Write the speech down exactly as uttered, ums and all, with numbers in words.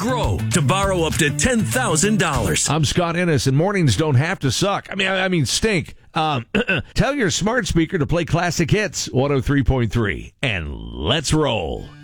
grow to borrow up to ten thousand dollars. I'm Scott Ennis, and mornings don't have to suck. I mean, I, I mean, stink. Um, tell your smart speaker to play classic hits, one oh three point three, and let's roll.